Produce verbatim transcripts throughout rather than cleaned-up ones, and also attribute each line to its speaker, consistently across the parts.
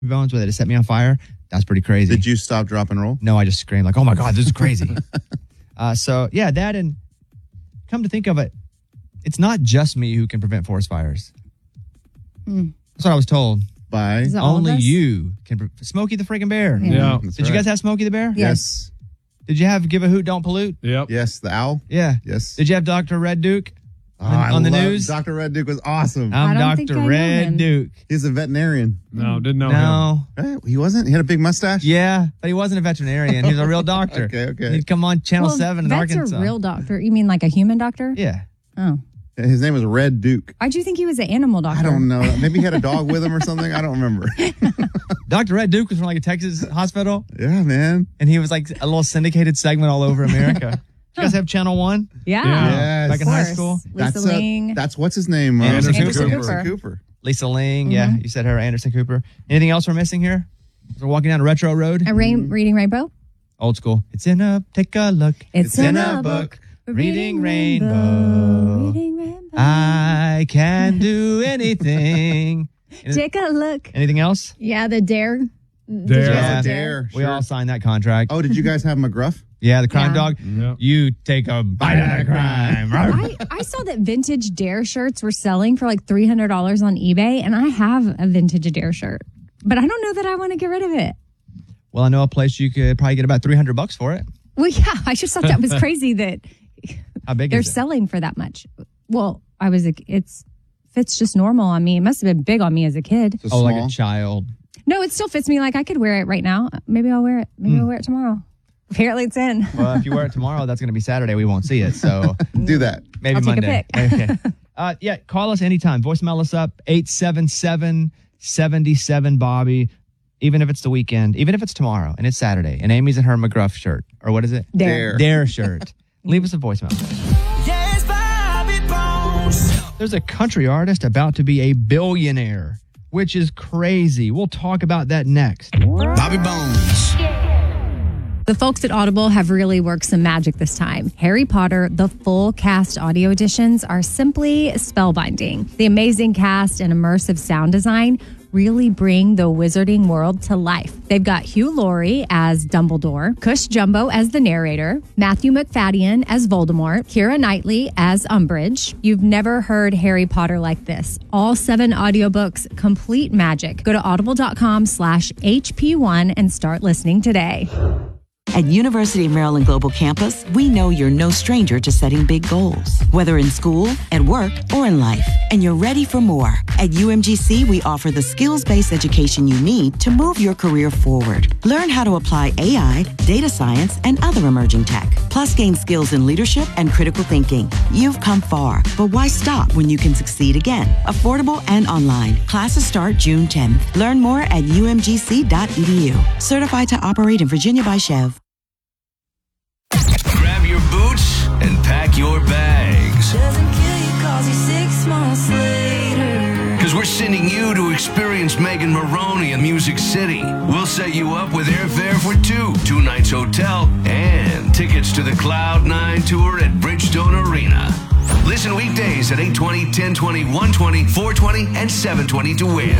Speaker 1: bones where they just set me on fire. That's pretty crazy.
Speaker 2: Did you stop, drop, and roll?
Speaker 1: No, I just screamed like, oh my God, this is crazy. uh, so yeah, that and come to think of it, it's not just me who can prevent forest fires.
Speaker 3: Mm.
Speaker 1: That's what I was told.
Speaker 2: By
Speaker 1: only you can. Pre- Smokey the freaking bear.
Speaker 4: Yeah. yeah
Speaker 1: Did
Speaker 2: right.
Speaker 1: you guys have Smokey the bear?
Speaker 2: Yes.
Speaker 1: Did you have Give a Hoot, Don't Pollute?
Speaker 4: Yep.
Speaker 2: Yes, the owl.
Speaker 1: Yeah.
Speaker 2: Yes.
Speaker 1: Did you have Doctor Red Duke
Speaker 2: oh,
Speaker 1: on,
Speaker 2: I
Speaker 1: on the
Speaker 2: love-
Speaker 1: news?
Speaker 2: Doctor Red Duke was awesome.
Speaker 1: I'm
Speaker 3: I don't think
Speaker 1: Doctor
Speaker 3: I know
Speaker 1: Red
Speaker 3: him.
Speaker 1: Duke.
Speaker 2: He's a veterinarian.
Speaker 4: No, didn't know
Speaker 1: No.
Speaker 4: him.
Speaker 2: Hey, he wasn't? He had a big mustache?
Speaker 1: Yeah, but he wasn't a veterinarian. He was a real doctor.
Speaker 2: Okay, okay.
Speaker 1: He'd come on Channel
Speaker 3: Well,
Speaker 1: seven in
Speaker 3: that's
Speaker 1: Arkansas.
Speaker 3: a real doctor. You mean like a human doctor?
Speaker 1: Yeah.
Speaker 3: Oh.
Speaker 2: His name was Red Duke.
Speaker 3: Why'd you think he was an animal doctor?
Speaker 2: I don't know. Maybe he had a dog with him or something. I don't remember.
Speaker 1: Doctor Red Duke was from like a Texas hospital,
Speaker 2: Yeah, man.
Speaker 1: and he was like a little syndicated segment all over America. You guys have Channel one?
Speaker 3: Yeah.
Speaker 4: Yeah.
Speaker 2: Yes.
Speaker 1: Back in
Speaker 3: Of
Speaker 1: high
Speaker 3: course.
Speaker 1: school?
Speaker 3: Lisa
Speaker 2: That's, uh,
Speaker 3: Ling.
Speaker 2: that's what's his name? Uh,
Speaker 1: Anderson
Speaker 3: Anderson
Speaker 1: Cooper.
Speaker 3: Cooper.
Speaker 2: Cooper.
Speaker 1: Lisa Ling, yeah. You said her, Anderson Cooper. Anything else we're missing here? We're walking down a retro road.
Speaker 3: A rain, reading Rainbow?
Speaker 1: Old school. It's in a, take a look.
Speaker 3: It's in a book.
Speaker 1: Reading Rainbow.
Speaker 3: Reading Rainbow.
Speaker 1: I can do anything.
Speaker 3: Take a look.
Speaker 1: Anything else?
Speaker 5: Yeah, the Dare.
Speaker 4: There.
Speaker 1: Yeah.
Speaker 2: Dare.
Speaker 1: We
Speaker 2: Sure.
Speaker 1: all signed that contract.
Speaker 2: Oh, did you guys have McGruff?
Speaker 1: Yeah, the crime
Speaker 3: Yeah.
Speaker 1: dog.
Speaker 4: Yep.
Speaker 1: You take a bite of that crime.
Speaker 3: I, I saw that vintage Dare shirts were selling for like three hundred dollars on eBay, and I have a vintage Dare shirt, but I don't know that I want to get rid of it.
Speaker 1: Well, I know a place you could probably get about three hundred bucks for it.
Speaker 3: Well, yeah, I just thought that was crazy that
Speaker 1: How big
Speaker 3: they're
Speaker 1: is it?
Speaker 3: selling for that much. Well, I was, a, it's fits just normal on me. It must have been big on me as a kid.
Speaker 2: So
Speaker 1: Oh, like
Speaker 2: small?
Speaker 1: a child.
Speaker 3: No, it still fits me. Like I could wear it right now. Maybe I'll wear it. Maybe I'll wear it tomorrow. Apparently it's in.
Speaker 1: Well, if you wear it tomorrow, that's going to be Saturday. We won't see it. So
Speaker 2: Do that.
Speaker 1: maybe
Speaker 3: I'll take a
Speaker 1: Monday. Okay. Uh, yeah, call us anytime. Voicemail us up, eight seven seven, seven seven, Bobby. Even if it's the weekend, even if it's tomorrow and it's Saturday and Amy's in her McGruff shirt, or what is it?
Speaker 3: Dare.
Speaker 1: Dare shirt. Leave us a voicemail.
Speaker 6: Yes, Bobby Bones.
Speaker 1: There's a country artist about to be a billionaire, which is crazy. We'll talk about that next.
Speaker 6: Bobby Bones.
Speaker 3: The folks at Audible have really worked some magic this time. Harry Potter, the full cast audio editions are simply spellbinding. The amazing cast and immersive sound design really bring the wizarding world to life. They've got Hugh Laurie as Dumbledore, Cush Jumbo as the narrator, Matthew McFadden as Voldemort, Keira Knightley as Umbridge. You've never heard Harry Potter like this. All seven audiobooks, complete magic. Go to audible.com slash HP1 and start listening today.
Speaker 7: At University of Maryland Global Campus, we know you're no stranger to setting big goals, whether in school, at work, or in life, and you're ready for more. At U M G C, we offer the skills-based education you need to move your career forward. Learn how to apply A I, data science, and other emerging tech, plus gain skills in leadership and critical thinking. You've come far, but why stop when you can succeed again? Affordable and online. Classes start June tenth. Learn more at U M G C dot E D U. Certified to operate in Virginia by Chev.
Speaker 6: Grab your boots and pack your bags.
Speaker 8: Doesn't kill you, calls you six months later.
Speaker 6: Because we're sending you to experience Megan Maroney in Music City. We'll set you up with airfare for two, two nights hotel, and tickets to the Cloud nine Tour at Bridgestone Arena. Listen weekdays at eight twenty, ten twenty, one twenty, four twenty, and seven twenty to win.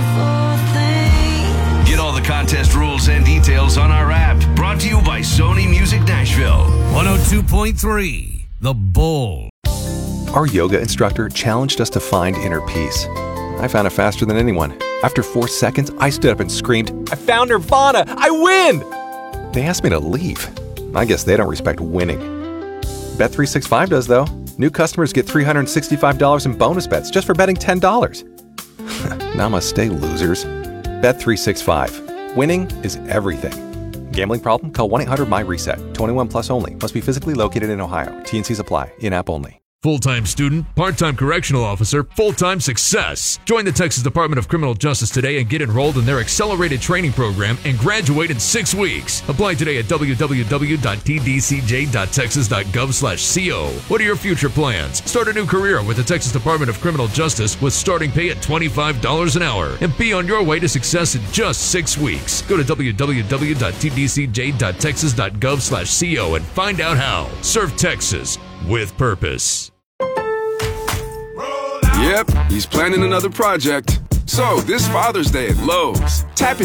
Speaker 6: Get all the contest rules and details on our app. Brought to you by Sony Music Nashville. one oh two point three, The Bull.
Speaker 9: Our yoga instructor challenged us to find inner peace. I found it faster than anyone. After four seconds, I stood up and screamed, "I found Nirvana! I win!" They asked me to leave. I guess they don't respect winning. Bet three sixty-five does, though. New customers get three hundred sixty-five dollars in bonus bets just for betting ten dollars. Namaste, losers. Bet three sixty-five. Winning is everything. Gambling problem? Call one eight hundred my reset. twenty-one plus only. Must be physically located in Ohio. T N Cs apply. In-app only.
Speaker 10: Full-time student, part-time correctional officer, full-time success. Join the Texas Department of Criminal Justice today and get enrolled in their accelerated training program and graduate in six weeks. Apply today at w w w dot t d c j dot texas dot gov slash co. What are your future plans? Start a new career with the Texas Department of Criminal Justice with starting pay at twenty-five dollars an hour and be on your way to success in just six weeks. Go to w w w dot t d c j dot texas dot gov slash co and find out how. Serve Texas with purpose.
Speaker 11: Yep, he's planning another project.
Speaker 4: So this Father's Day at Lowe's, tap